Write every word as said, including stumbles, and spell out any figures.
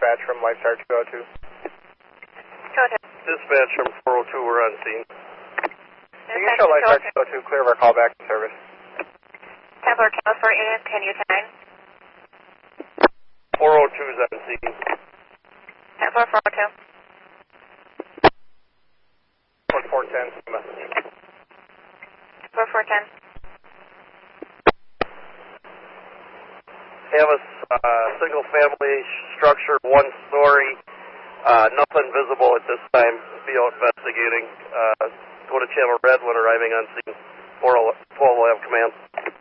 dispatch from Lifeguard two oh two. Go ahead. Dispatch from four oh two, we're on scene. Can you show Lifeguard two oh two clear of our callback service? ten four, California, can you time? four oh two is on scene. ten four, four oh two. four four ten, message. four four ten. Have a uh, single family structure, one story, uh, nothing visible at this time. Be out investigating. Uh, go to channel red when arriving on scene. twelve will have command.